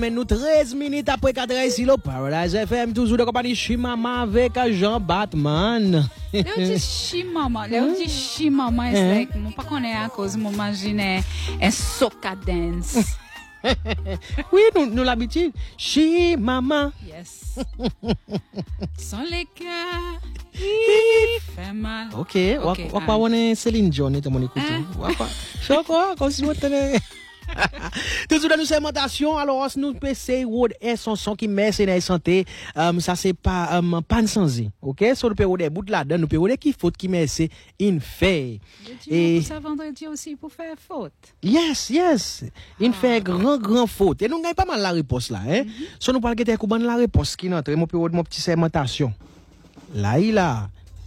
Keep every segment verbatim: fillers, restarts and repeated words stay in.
Mais nous treize minutes après quatre heures ici, le Paradise F M, toujours de compagnie Chimama avec Jean Batman. Là, on dit Chimama, là, on dit Chimama, c'est like, mon pas connaît à cause, mon imagine un soca dance. Oui, nous, nous l'habitude. Chimama. Yes. Sans les cœurs, il fait mal. Ok, on va voir Céline Dion, et mon écoute. Je crois, comme si vous tenez. Toujours dans nos segmentations, alors nous P C Road est son son qui met c'est la santé, um, ça c'est pas um, pas sans OK, sur le période des bouts là-dedans, nous période qui faute qui met c'est in fait. Et ça vendredi aussi pour faire faute. Yes, yes. Il ah. fait grand grand faute et nous gagne pas mal la réponse là hein. Mm-hmm. So nous parle que t'es couban la réponse qui entre mon période mon petit segmentation. Là il a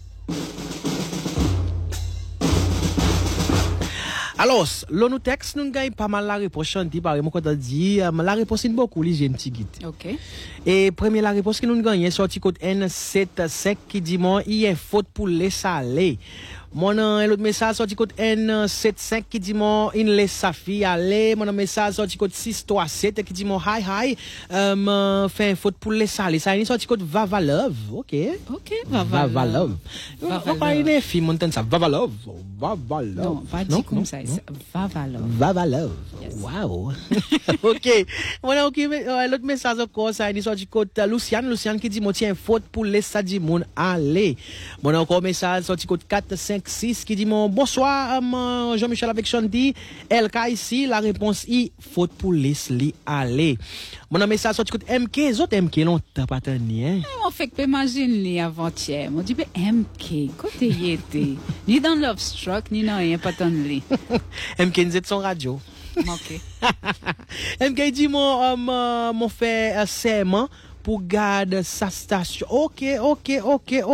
Alors, là, nous texte, nous gagnons pas mal la réponse chanté par mon côté dit, la réponse est beaucoup, les jeunes petits guides. OK. Et première la réponse que nous gagnons, sorti code N sept cinq qui dit, moi, il y a faute pour les salés. Mon l'autre message sorti code N sept cinq qui dit moi in les safi aller mon message sorti code six trois sept qui dit moi hi hi euh fait faute pour les salés ça il sorti code Vavalove OK OK Vavalove on pas une fille montagne ça Vavalove Vavalove non pas dit comme ça Vavalove Vavalove wow OK mon OK l'autre message encore ça il sorti code Luciane Luciane qui dit moi tiens faute pour les sadi mon aller mon encore message sorti code quatre cinq six qui dit mon bonsoir um, Jean-Michel avec Chanty L K ici la réponse I faute pour Leslie aller mon message sorti côté M K autres M K longtemps pas tenu hein on fait que imagine les avant-hier on dit M K côté y était ni dans Love Struck ni non rien pas tenu M K c'est son radio OK M K dit mon um, mon fait uh, serment pour garder sa station OK OK OK